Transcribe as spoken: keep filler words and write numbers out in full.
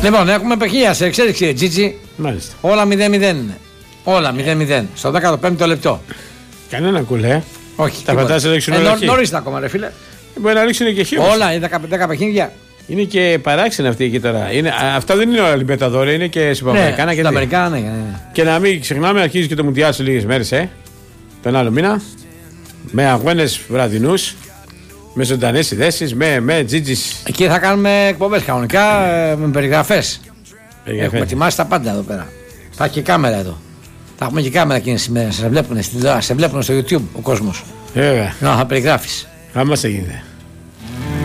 Λοιπόν, έχουμε παιχνίδια σε εξέλιξη, Τζίτζι. Μάλιστα. Όλα μηδέν μηδέν είναι. Όλα μηδέν μηδέν. Στο δέκατο πέμπτο λεπτό. Κανένα κουλέ. Όχι. Τα πατάς να ρίξουν όλα. Νωρίς είναι ακόμα, ρε φίλε. Μπορεί να ρίξουν και χι. Όλα, είναι δέκα παιχνίδια. Είναι και παράξενη αυτή εκεί τώρα. Είναι, αυτά δεν είναι όλα Λιμπεταδόρια, είναι και Συμπαμερικάνα ναι, και Αμερικάνα, ναι, ναι. Και να μην ξεχνάμε, αρχίζει και το Μουντιάλ σε λίγες μέρες, ε. Τον άλλο μήνα. Με αγώνες βραδινούς, με ζωντανές συνδέσεις, με, με τζίτζις. Εκεί θα κάνουμε εκπομπές κανονικά με περιγραφές. Έχουμε ετοιμάσει τα πάντα εδώ πέρα. Θα έχει και κάμερα εδώ. Θα έχουμε και κάμερα εκείνες τις μέρες. Σε βλέπουν, σε βλέπουν στο YouTube ο κόσμος. Βέβαια. Να θα περιγράφεις. Άμα σε γίνεται.